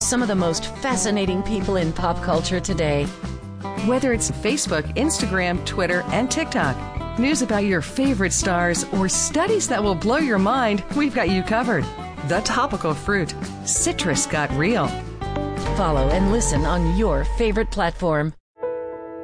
some of the most fascinating people in pop culture today. Whether it's Facebook, Instagram, Twitter, and TikTok, news about your favorite stars, or studies that will blow your mind, we've got you covered. The Topical Fruit. Citrus got real. Follow and listen on your favorite platform.